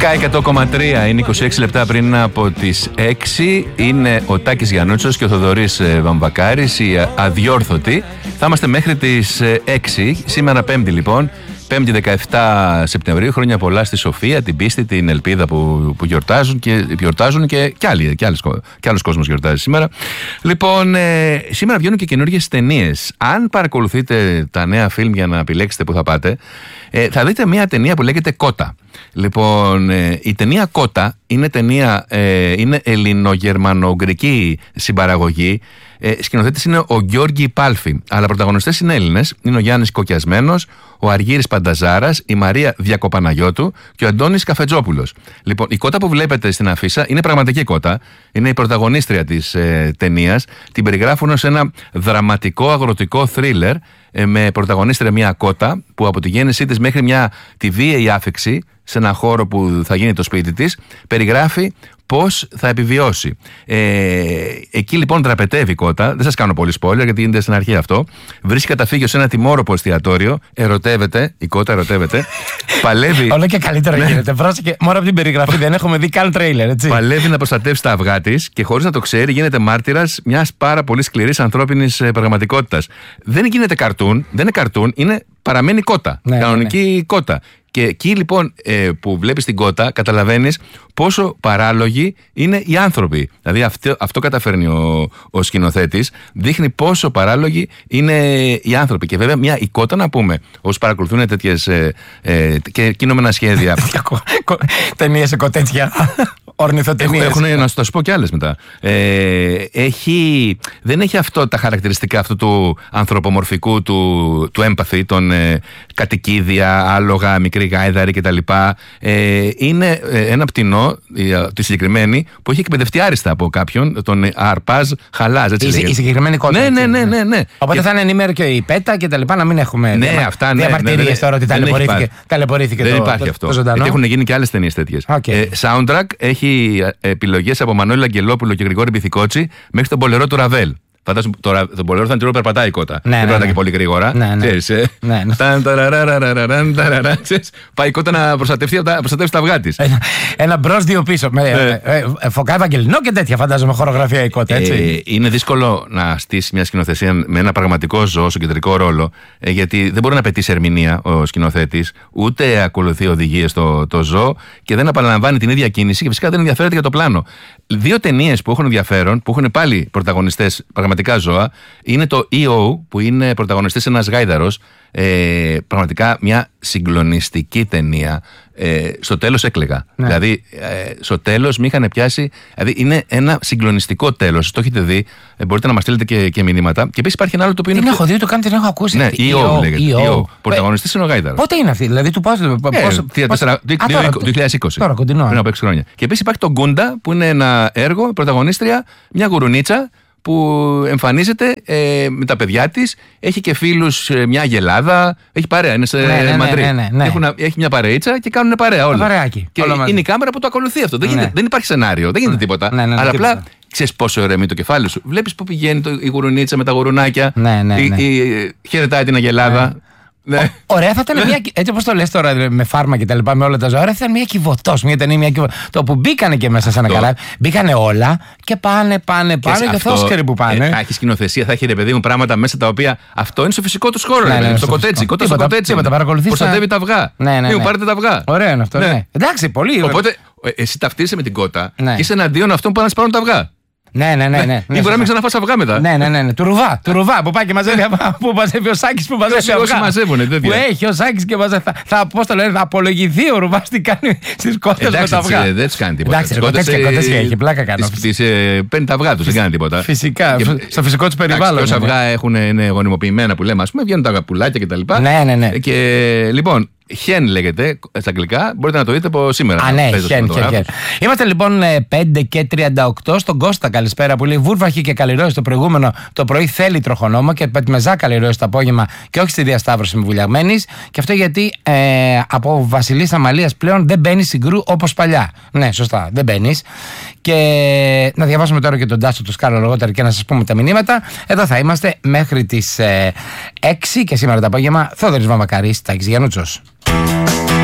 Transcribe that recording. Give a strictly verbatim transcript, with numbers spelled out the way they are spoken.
Sky εκατό κόμμα τρία, είναι είκοσι έξι λεπτά πριν από τις έξι. Είναι ο Τάκης Γιαννούτσος και ο Θοδωρής Βαμβακάρης, οι αδιόρθωτοι. Θα είμαστε μέχρι τις έξι. Σήμερα Πέμπτη λοιπόν, Πέμπτη δεκαεφτά Σεπτεμβρίου. Χρόνια πολλά στη Σοφία, την πίστη, την ελπίδα που, που γιορτάζουν και, γιορτάζουν και, και, άλλοι, και, άλλες, και άλλος κόσμος γιορτάζει σήμερα. Λοιπόν, ε, σήμερα βγαίνουν και καινούργιες ταινίες. Αν παρακολουθείτε τα νέα φιλμ για να επιλέξετε που θα πάτε, ε, θα δείτε μια ταινία που λέγεται Κότα. Λοιπόν, ε, η ταινία Κότα είναι ταινία, ε, είναι ελληνογερμανο-ουγγρική συμπαραγωγή. Ε, σκηνοθέτης είναι ο Γιώργη Πάλφη, αλλά πρωταγωνιστές είναι Έλληνες. Είναι ο Γιάννης Κοκιασμένος, ο Αργύρης Πανταζάρας, η Μαρία Διακοπαναγιώτου και ο Αντώνης Καφετζόπουλος. Λοιπόν, η κότα που βλέπετε στην αφίσα είναι πραγματική κότα. Είναι η πρωταγωνίστρια της ε, ταινίας. Την περιγράφουν ως ένα δραματικό αγροτικό θρίλερ ε, με πρωταγωνίστρια μια κότα που από τη γέννησή της μέχρι μια τη βίαιη άφηξη σε ένα χώρο που θα γίνει το σπίτι της, περιγράφει πώς θα επιβιώσει. Ε, εκεί λοιπόν δραπετεύει η κότα, δεν σας κάνω πολύ spoiler γιατί γίνεται στην αρχή αυτό. Βρίσκει καταφύγιο σε ένα τιμόρροπο εστιατόριο, ερωτεύεται, η κότα ερωτεύεται, παλεύει. Όλο και καλύτερο γίνεται. Πρόσεχε, μόνο από την περιγραφή δεν έχουμε δει καν τρέιλερ, έτσι. Παλεύει να προστατεύσει τα αυγά της και χωρίς να το ξέρει γίνεται μάρτυρας μιας πάρα πολύ σκληρής ανθρώπινης πραγματικότητας. Δεν γίνεται καρτούν, δεν είναι καρτούν, είναι παραμένει κότα. Ναι, κανονική ναι, ναι. κότα. Και εκεί λοιπόν ε, που βλέπεις την κότα, καταλαβαίνεις πόσο παράλογοι είναι οι άνθρωποι. Δηλαδή αυτό, αυτό καταφέρνει ο, ο σκηνοθέτης, δείχνει πόσο παράλογοι είναι οι άνθρωποι. Και βέβαια μια η κότα, να πούμε, όσοι παρακολουθούν τέτοιες ε, ε, και κινούμενα σχέδια. Ταινίες σε κοτέτσια. Ορνηθοτενίες. Έχουν, έχουν, να σου τα σου πω κι άλλες μετά. Ε, έχει, δεν έχει αυτό τα χαρακτηριστικά αυτού του ανθρωπομορφικού, του, του empathy, των ε, κατοικίδια, άλογα, μικρή γάιδαρη κτλ. Ε, είναι ε, ένα πτηνό, ε, τη συγκεκριμένη, που έχει εκπαιδευτεί άριστα από κάποιον, τον Αρπάζ Χαλάζ. Έτσι η, η συγκεκριμένη κότα. Ναι, ναι, ναι, ναι, ναι. Οπότε και... θα είναι ενήμερο και η πέτα κτλ. Να μην έχουμε ναι, αυτά, ναι, διαμαρτυρίες ναι, ναι, τώρα ότι ταλαιπωρήθηκε, ταλαιπωρήθηκε δεν το, υπάρχει το, αυτό. το ζωντανό. Γιατί έχουν γίνει και άλλες ταινίες τέτοιες. Okay. Ε, soundtrack έχει επιλογές από Μανώλη Αγγελόπουλο και Γρηγόρη Μπιθικότσι μέχρι τον Πολερό του Ραβέλ. Φαντάζομαι το, το Πολερό θα είναι τυρό περπατάει η κότα. Ναι, δεν ναι, ναι, ναι. και πολύ γρήγορα. Ναι, ναι. Ξέρεις, ε? ναι, ναι. Πάει η κότα να προστατεύσει τα, τα αυγά της. Ένα, ένα μπρος, δύο πίσω. Με, ε. ε, ε, φωκά Ευαγγελινό και τέτοια, φαντάζομαι, χορογραφία η κότα. Έτσι. Ε, είναι δύσκολο να στήσει μια σκηνοθεσία με ένα πραγματικό ζώο στο κεντρικό ρόλο, ε, γιατί δεν μπορεί να πετύσει ερμηνεία ο σκηνοθέτης, ούτε ακολουθεί οδηγίες στο το ζώο και δεν επαναλαμβάνει την ίδια κίνηση και φυσικά δεν ενδιαφέρεται για το πλάνο. Δύο ταινίες που έχουν ενδιαφέρον, που έχουν πάλι πρωταγωνιστές πραγματικά ζώα, είναι το ι ο που είναι πρωταγωνιστής ένας γάιδαρος. Ε, πραγματικά μια συγκλονιστική ταινία. Ε, στο τέλος έκλαιγα. Ναι. Δηλαδή, ε, στο τέλος με είχαν πιάσει. Δηλαδή, είναι ένα συγκλονιστικό τέλος. Το έχετε δει. Ε, μπορείτε να μας στείλετε και, και μηνύματα. Και επίσης υπάρχει ένα άλλο το οποίο την είναι. Την έχω δει, το κάνει, την έχω ακούσει. Ναι, ι ο λέγεται. ι ο. Πρωταγωνιστής είναι ο γάιδαρος. Πότε είναι αυτή, δηλαδή, του πώς. δύο χιλιάδες είκοσι. Τώρα, κοντινό. Πριν από έξι χρόνια. Και επίσης υπάρχει το Γκούντα που είναι ένα έργο, πρωταγωνίστρια, μια γουρουνίτσα που εμφανίζεται ε, με τα παιδιά της, έχει και φίλους, ε, μια αγελάδα, έχει παρέα, είναι σε ναι, ναι, Μαντρί. Ναι, ναι, ναι. Έχουν, έχει μια παρείτσα και κάνουν παρέα όλα. Παρεάκι, και όλα είναι η κάμερα που το ακολουθεί αυτό. Δεν, ναι. γίνεται, δεν υπάρχει σενάριο, δεν γίνεται ναι. τίποτα. Ναι, ναι, ναι, αλλά τίποτα. απλά ξέρεις πόσο ηρεμεί το κεφάλι σου. Βλέπεις που πηγαίνει το, η γουρουνίτσα με τα γουρουνάκια, ναι, ναι, ναι. Η, η, χαιρετάει την αγελάδα. Ναι. Ναι. Ωραία, θα ήταν μια. Έτσι όπως το λες τώρα με φάρμα και τα λοιπά, με όλα τα ζώα, ωραία, θα ήταν μια κυβωτός. Μια ταινία, μια κυβωτός. Το που μπήκανε και μέσα σε ένα καράβι, μπήκανε όλα και πάνε, πάνε, πάνε και θόσκεροι που πάνε. Ε, θα έχει σκηνοθεσία, θα έχει ρε παιδί μου πράγματα μέσα τα οποία αυτό είναι στο φυσικό του χώρο. Ναι, ναι, στο κοτέτσι. Κότα στο κοτέτσι. Προστατεύει τα αυγά. Ναι, ναι. Μην πάρετε τα αυγά. Ωραίο είναι αυτό. Εντάξει, πολύ. Οπότε εσύ ταυτίζεσαι με την κότα και είσαι εναντίον αυτών που πάνε να σπάρουν τα αυγά. Ναι, ναι, ναι. ναι, ναι ή μπορεί να μην ξαναφάς αυγά μετά. Ναι, ναι, ναι. ναι. Του ρουβά, του ρουβά που πάει και μαζεύει αυγά. Που μαζεύει ο Σάκης που μαζεύει αυγά. Όσοι μαζεύουν, τέτοια. Που έχει ο Σάκης και μαζεύει. Θα, πώς το λένε, θα απολογηθεί ο ρουβάς τι κάνει στις κότες με τα αυγά. Δεν τις κάνει τίποτα. Εντάξει, κότες και έχει πλάκα κάνω. Παίρνει τα αυγά τους, δεν κάνει τίποτα. Φυσικά, στο φυσικό τους περιβάλλον. Όσα αυγά έχουν γονιμοποιημένα που λέμε, α πούμε, βγαίνουν τα πουλάκια κτλ. Ναι, ναι, ναι. Και λοιπόν. Χεν λέγεται στα αγγλικά, μπορείτε να το δείτε από σήμερα. Α, ναι, χεν, χεν, χεν. Είμαστε λοιπόν πέντε και τριάντα οκτώ στον Κώστα, καλησπέρα που λέει βούρβαχη και καλλιρόηση το προηγούμενο. Το πρωί θέλει τροχονόμο και πετμεζά καλλιρόηση το απόγευμα και όχι στη διασταύρωση με βουλιαγμένης. Και αυτό γιατί ε, από Βασιλής Αμαλίας πλέον δεν μπαίνει συγκρού όπως παλιά. Ναι, σωστά, δεν μπαίνει. Και να διαβάσουμε τώρα και τον Τάσο του Σκάρλο λογότερα και να σας πούμε τα μηνύματα. Εδώ θα είμαστε μέχρι τις ε, έξι και σήμερα το απόγευμα. Θόδωρης Βαμβακάρης, Τάκης Γιαννούτσος.